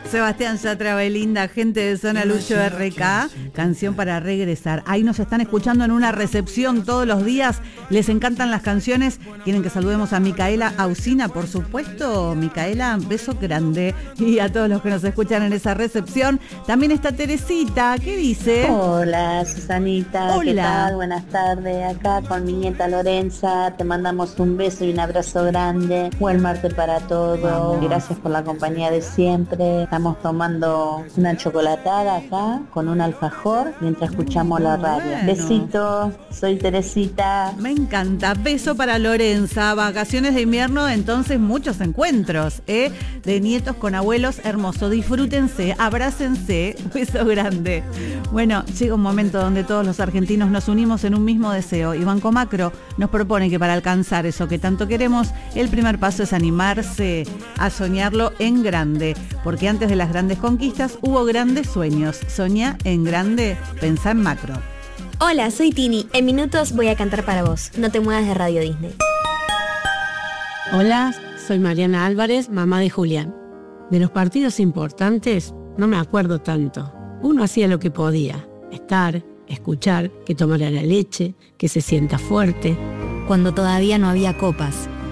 Sebastián Yatra, Belinda, gente de Zona Lucho RK, canción para regresar. Ahí nos están escuchando en una recepción todos los días. Les encantan las canciones. Quieren que saludemos a Micaela Ausina, por supuesto. Micaela, beso grande. Y a todos los que nos escuchan en esa recepción. También está Teresita, ¿qué dice? Hola, Susanita. Hola. ¿Qué tal? Buenas tardes. Acá con mi nieta Lorenza. Te mandamos un beso y un abrazo grande. Buen martes para todos. Vamos. Gracias por la compañía de siempre. Estamos tomando una chocolatada acá con un alfajor mientras escuchamos la radio. Bueno. Besitos. Soy Teresita. Me encanta. Beso para Lorenza. Vacaciones de invierno, entonces muchos encuentros, de nietos con abuelos. Hermoso. Disfrútense, abrácense. Beso grande. Bueno, llega un momento donde todos los argentinos nos unimos en un mismo deseo. Y Banco Macro nos propone que para alcanzar eso que tanto queremos, el primer paso es animarse a soñarlo en grande. Porque antes de las grandes conquistas hubo grandes sueños. Soñá en grande, pensá en macro. Hola, soy Tini. En minutos voy a cantar para vos. No te muevas de Radio Disney. Hola, soy Mariana Álvarez, mamá de Julián. De los partidos importantes no me acuerdo tanto. Uno hacía lo que podía. Estar, escuchar, que tomara la leche, que se sienta fuerte. Cuando todavía no había copas,